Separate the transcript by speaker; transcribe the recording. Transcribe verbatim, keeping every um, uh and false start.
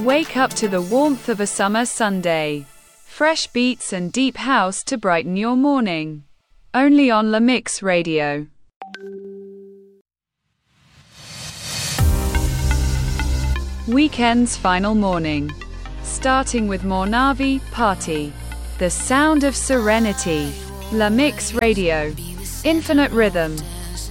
Speaker 1: Wake up to the warmth of a summer Sunday. Fresh beats and deep house to brighten your morning. Only on La Mix Radio. Weekend's final morning. Starting with Mornavi, Party. The sound of serenity. La Mix Radio. Infinite rhythm.